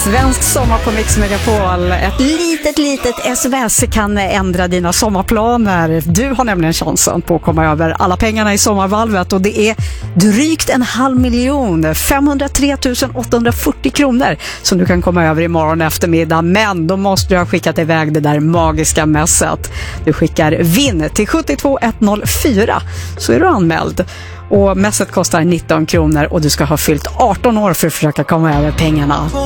Svensk sommar på Mix Megapol. Ett litet sms kan ändra dina sommarplaner. Du har nämligen chansen på att komma över alla pengarna i sommarvalvet, och det är drygt 500 000, 503 840 kronor som du kan komma över imorgon eftermiddag. Men då måste du ha skickat iväg det där magiska mässet. Du skickar vinn till 72104 så är du anmäld. Och mässet kostar 19 kronor och du ska ha fyllt 18 år för att försöka komma över pengarna.